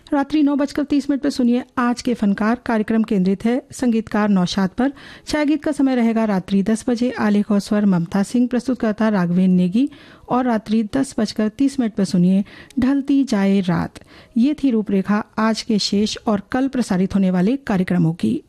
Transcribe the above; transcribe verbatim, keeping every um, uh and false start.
रात्रि नौ बजकर तीस मिनट पर सुनिए आज के फनकार। कार्यक्रम केंद्रित है संगीतकार नौशाद पर। छाया गीत का समय रहेगा रात्रि दस बजे। आलेख और स्वर ममता सिंह, प्रस्तुतकर्ता राघवेंद्र नेगी। और रात्रि दस बजकर तीस मिनट पर सुनिए ढलती जाए रात। ये थी रूपरेखा आज के शेष और कल प्रसारित होने वाले कार्यक्रमों की।